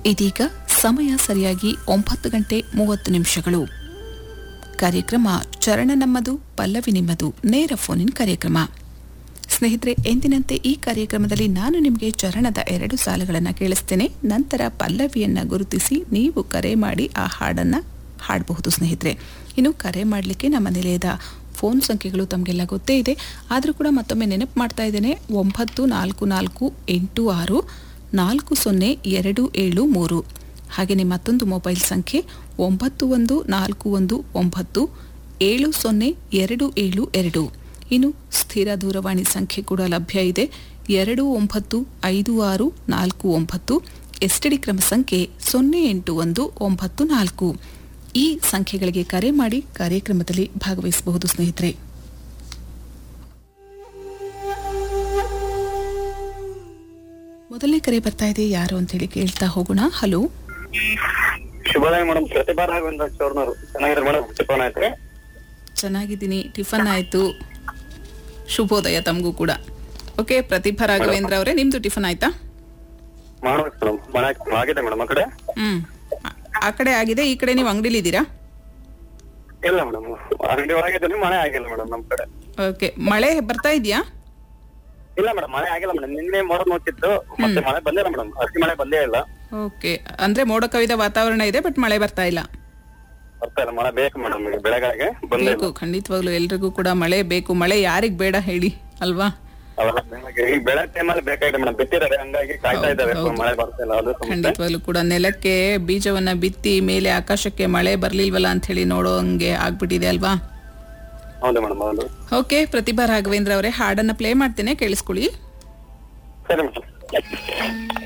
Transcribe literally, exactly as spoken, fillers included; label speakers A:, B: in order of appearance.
A: ಇದೀಗ ಸಮಯ ಸರಿಯಾಗಿ ಒಂಬತ್ತು ಗಂಟೆ ಮೂವತ್ತು ನಿಮಿಷಗಳು. ಕಾರ್ಯಕ್ರಮ ಚರಣ ನಮ್ಮದು ಪಲ್ಲವಿ ನಿಮ್ಮದು ನೇರ ಫೋನಿನ್ ಕಾರ್ಯಕ್ರಮ. ಸ್ನೇಹಿತರೆ, ಎಂದಿನಂತೆ ಈ ಕಾರ್ಯಕ್ರಮದಲ್ಲಿ ನಾನು ನಿಮಗೆ ಚರಣದ ಎರಡು ಸಾಲುಗಳನ್ನು ಕೇಳಿಸ್ತೇನೆ. ನಂತರ ಪಲ್ಲವಿಯನ್ನು ಗುರುತಿಸಿ ನೀವು ಕರೆ ಮಾಡಿ ಆ ಹಾಡನ್ನು ಹಾಡಬಹುದು. ಸ್ನೇಹಿತರೆ, ಇನ್ನು ಕರೆ ಮಾಡಲಿಕ್ಕೆ ನಮ್ಮ ನಿಲಯದ ಫೋನ್ ಸಂಖ್ಯೆಗಳು ತಮಗೆಲ್ಲ ಗೊತ್ತೇ ಇದೆ. ಆದರೂ ಕೂಡ ಮತ್ತೊಮ್ಮೆ ನೆನಪು ಮಾಡ್ತಾ ಇದ್ದೇನೆ. ಒಂಬತ್ತು ನಾಲ್ಕು ನಾಲ್ಕು ಎಂಟು ಆರು ನಾಲ್ಕು ಸೊನ್ನೆ ಎರಡು ಏಳು ಮೂರು. ಹಾಗೆಯೇ ಮತ್ತೊಂದು ಮೊಬೈಲ್ ಸಂಖ್ಯೆ ಒಂಬತ್ತು ಒಂದು ನಾಲ್ಕು ಒಂದು ಒಂಬತ್ತು ಏಳು ಸೊನ್ನೆ ಎರಡು ಏಳು ಎರಡು. ಇನ್ನು ಸ್ಥಿರ ದೂರವಾಣಿ ಸಂಖ್ಯೆ ಕೂಡ ಲಭ್ಯ ಇದೆ, ಎರಡು ಒಂಬತ್ತು ಐದು ಆರು ನಾಲ್ಕು ಒಂಬತ್ತು. ಎಸ್ ಟಿ ಡಿ ಕ್ರಮ ಸಂಖ್ಯೆ ಸೊನ್ನೆ ಎಂಟು ಒಂದು ಒಂಬತ್ತು ನಾಲ್ಕು. ಈ ಸಂಖ್ಯೆಗಳಿಗೆ ಕರೆ ಮಾಡಿ ಕಾರ್ಯಕ್ರಮದಲ್ಲಿ ಭಾಗವಹಿಸಬಹುದು. ಸ್ನೇಹಿತರೆ, ಮೊದಲನೇ ಕರೆ ಬರ್ತಾ ಇದೆ, ಯಾರು ಅಂತ ಹೇಳಿ ಕೇಳ್ತಾ ಹೋಗೋಣ. ಹಲೋ,
B: ಶುಭೋದಯ ಮೇಡಮ್. ಪ್ರತಿಭಾ ರಾಘವೇಂದ್ರ ಚೌರ್ನವರು ಚೆನ್ನಾಗಿದ್ದಾರೆ ಮೇಡಮ್. ಟಿಫನ್ ಆಯ್ತು?
A: ಚೆನ್ನಾಗಿದ್ದೀನಿ, ಟಿಫನ್ ಆಯ್ತು. ಶುಭೋದಯ ತಮಗೂ ಕೂಡ. ಓಕೆ, ಪ್ರತಿಭಾ ರಾಘವೇಂದ್ರ ಅವರೇ, ನಿಮ್ದು ಟಿಫನ್ ಆಯ್ತಾ?
B: ಮಾಡ್ಬೇಕು ಮೇಡಮ್. ಮನೆ ಆಗಿದೆ ಮೇಡಮ್. ಆ ಕಡೆ
A: ಹ್ಮ್ ಆ ಕಡೆ ಆಗಿದೆ, ಈ ಕಡೆ ನೀವು ಅಂಗಡಿಲಿ ಇದ್ದೀರಾ?
B: ಇಲ್ಲ ಮೇಡಮ್, ಅಂಗಡಿ ಒಳಗಿದ್ದೀನಿ, ಮಳೆ ಆಗಿಲ್ಲ ಮೇಡಮ್ ನಮ್ ಕಡೆ.
A: ಓಕೆ, ಮಳೆ ಬರ್ತಾ ಇದೆಯಾ?
B: ಇಲ್ಲ ಮೇಡಮ್, ಮಳೆ ಆಗಿಲ್ಲ ಮೇಡಮ್. ನಿನ್ನೆ ಮೋಡ ನೋಡ್ತಿತ್ತು, ಮತ್ತೆ ಮಳೆ ಬಂದಿಲ್ಲ ಮೇಡಮ್. ಅತಿ ಮಳೆ ಬಂದೇ ಇಲ್ಲ.
A: ಓಕೆ, ಅಂದ್ರೆ ಮೋಡ ಕವಿದ ವಾತಾವರಣ ಇದೆ, ಬಟ್ ಮಳೆ ಬರ್ತಾ ಇಲ್ಲ.
B: ಬರ್ತಾ ಇಲ್ಲ, ಮಳೆ ಬೇಕು ಮೇಡಮ್. ಈಗ ಬೆಳೆಗಳಿಗೆ
A: ಬೇಕು, ಖಂಡಿತವಾಗ್ಲು ಎಲ್ರಿಗೂ ಕೂಡ ಮಳೆ ಬೇಕು. ಮಳೆ ಯಾರಿಗ್ ಬೇಡ ಹೇಳಿ ಅಲ್ವಾ?
B: ಅವೆಲ್ಲ ಬೆಳೆಗೆ ಈ ಬೆಳೆ ಟೈಮಲ್ಲಿ ಬೇಕಾಗಿದೆ ಮೇಡಮ್. ಬಿತ್ತಿದ್ದಾರೆ, ಹಂಗಾಗಿ ಕಾಯ್ತಾ ಇದ್ದಾರೆ, ಮಳೆ ಬರ್ತಾ ಇಲ್ಲ. ಅದು
A: ಖಂಡಿತವಾಗ್ಲು ಕೂಡ ನೆಲಕ್ಕೆ ಬೀಜವನ್ನ ಬಿತ್ತಿ ಮೇಲೆ ಆಕಾಶಕ್ಕೆ ಮಳೆ ಬರ್ಲಿಲ್ವಲ್ಲ ಅಂತ ಹೇಳಿ ನೋಡೋ ಹಂಗೆ ಆಗ್ಬಿಟ್ಟಿದೆ ಅಲ್ವಾ?
B: ಹೌದು ಮೇಡಮ್, ಹೌದು.
A: ಓಕೆ, ಪ್ರತಿಭಾ ರಾಘವೇಂದ್ರ ಅವರೇ, ಹಾಡನ್ನ ಪ್ಲೇ ಮಾಡ್ತೇನೆ, ಕೇಳಿಸ್ಕೊಳ್ಳಿ.
B: ಸರಿ ಮೇಡಮ್.